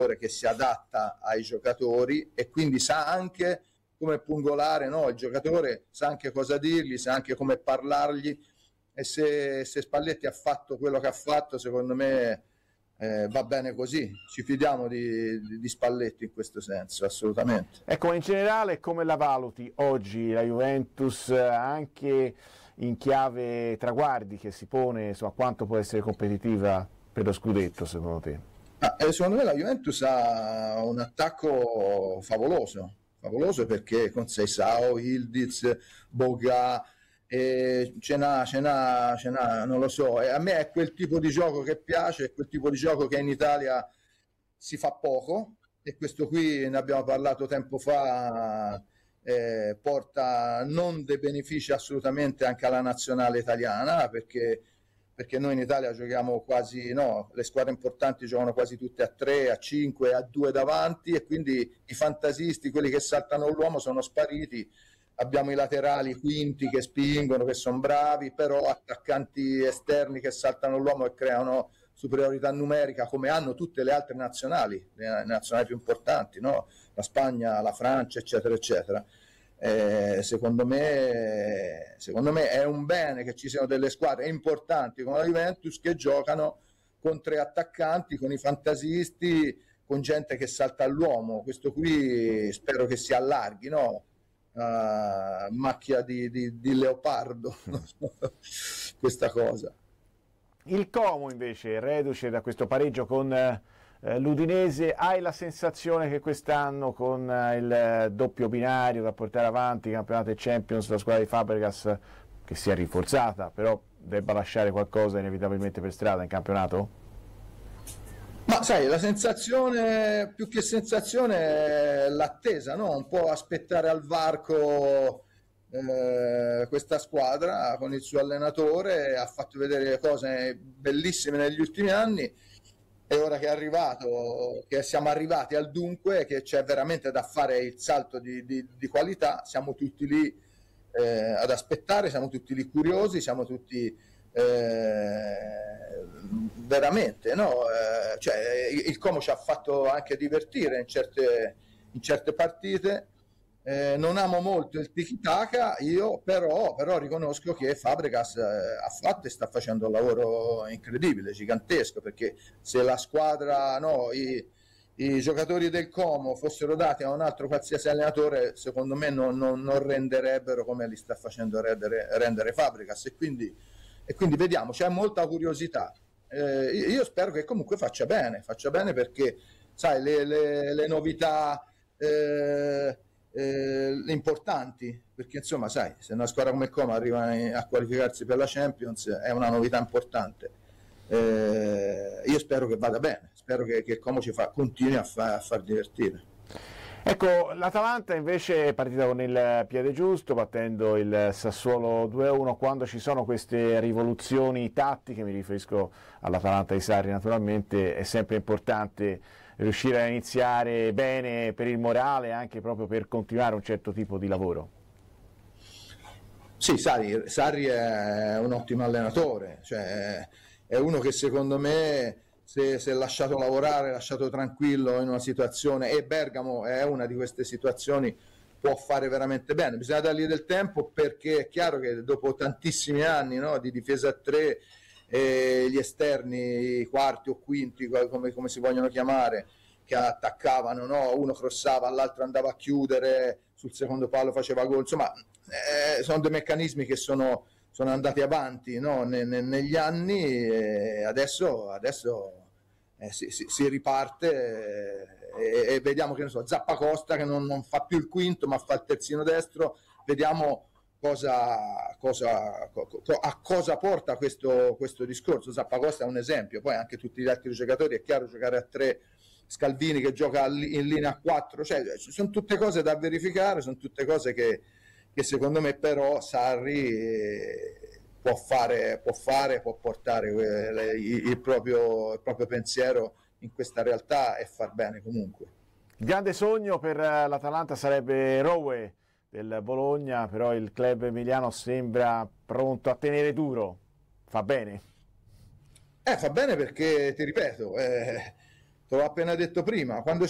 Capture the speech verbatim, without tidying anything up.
che si adatta ai giocatori e quindi sa anche come pungolare, no? Il giocatore sa anche cosa dirgli, sa anche come parlargli, e se, se Spalletti ha fatto quello che ha fatto, secondo me eh, va bene così. Ci fidiamo di, di, di Spalletti in questo senso, assolutamente. Ecco, in generale come la valuti oggi la Juventus, anche in chiave traguardi che si pone su a quanto può essere competitiva per lo scudetto, secondo te? Ah, eh, secondo me la Juventus ha un attacco favoloso, favoloso perché con Seisao, Ildiz, Boga, eh, ce n'ha, ce n'ha, ce n'ha, non lo so, e a me è quel tipo di gioco che piace, è quel tipo di gioco che in Italia si fa poco, e questo qui ne abbiamo parlato tempo fa, eh, porta non dei benefici assolutamente anche alla nazionale italiana, perché perché noi in Italia giochiamo quasi, no, le squadre importanti giocano quasi tutte a tre, a cinque, a due davanti, e quindi i fantasisti, quelli che saltano l'uomo, sono spariti. Abbiamo i laterali quinti che spingono, che sono bravi, però attaccanti esterni che saltano l'uomo e creano superiorità numerica, come hanno tutte le altre nazionali, le nazionali più importanti, no? La Spagna, la Francia, eccetera, eccetera. Eh, secondo me, secondo me è un bene che ci siano delle squadre importanti come la Juventus che giocano con tre attaccanti, con i fantasisti, con gente che salta all'uomo. Questo qui spero che si allarghi, no? Uh, macchia di, di, di leopardo questa cosa. Il Como invece, reduce da questo pareggio con eh, l'Udinese, hai la sensazione che quest'anno con eh, il doppio binario da portare avanti il campionato e Champions, la squadra di Fabregas, che si è rinforzata, però debba lasciare qualcosa inevitabilmente per strada in campionato? Ma sai, la sensazione, più che sensazione, è l'attesa, no? Un po' aspettare al varco eh, questa squadra con il suo allenatore, ha fatto vedere cose bellissime negli ultimi anni, e ora che è arrivato, che siamo arrivati al dunque, che c'è veramente da fare il salto di, di, di qualità, siamo tutti lì eh, ad aspettare, siamo tutti lì curiosi, siamo tutti eh, veramente, no? Eh, cioè, il Como ci ha fatto anche divertire in certe, in certe partite. Eh, non amo molto il tiki-taka, io però, però riconosco che Fabregas eh, ha fatto e sta facendo un lavoro incredibile, gigantesco, perché se la squadra, no, i, i giocatori del Como fossero dati a un altro qualsiasi allenatore, secondo me non, non, non renderebbero come li sta facendo rendere, rendere Fabregas, e quindi, e quindi vediamo, c'è molta curiosità. Eh, io spero che comunque faccia bene, faccia bene perché, sai, le, le, le novità eh, Eh, importanti, perché insomma sai, se una squadra come il Como arriva a qualificarsi per la Champions è una novità importante. Eh, io spero che vada bene, spero che, che il Como ci fa, continui a, fa, a far divertire. Ecco, l'Atalanta invece è partita con il piede giusto, battendo il Sassuolo due a uno. Quando ci sono queste rivoluzioni tattiche, mi riferisco all'Atalanta di Sarri naturalmente, è sempre importante riuscire a iniziare bene per il morale, anche proprio per continuare un certo tipo di lavoro. Sì, Sarri, Sarri è un ottimo allenatore, cioè è uno che secondo me se, se è lasciato lavorare, lasciato tranquillo in una situazione, e Bergamo è una di queste situazioni, può fare veramente bene. Bisogna dargli del tempo, perché è chiaro che dopo tantissimi anni, no, di difesa a tre, e gli esterni, i quarti o quinti, come, come si vogliono chiamare, che attaccavano, no? Uno crossava, l'altro andava a chiudere, sul secondo palo faceva gol, insomma eh, sono dei meccanismi che sono, sono andati avanti, no? ne, ne, negli anni, e adesso, adesso eh, si, si, si riparte eh, e, e vediamo che ne so, Zappacosta che non, non fa più il quinto ma fa il terzino destro, vediamo Cosa, cosa, co, co, a cosa porta questo, questo discorso. Zappacosta è un esempio, poi anche tutti gli altri giocatori, è chiaro, giocare a tre, Scalvini che gioca in linea a quattro, cioè sono tutte cose da verificare, sono tutte cose che, che secondo me però Sarri può fare, può fare, può portare il, il, proprio, il proprio pensiero in questa realtà e far bene comunque. Il grande sogno per l'Atalanta sarebbe Rowe del Bologna, però il club emiliano sembra pronto a tenere duro. Fa bene? Eh, fa bene perché, ti ripeto, eh, te l'ho appena detto prima, quando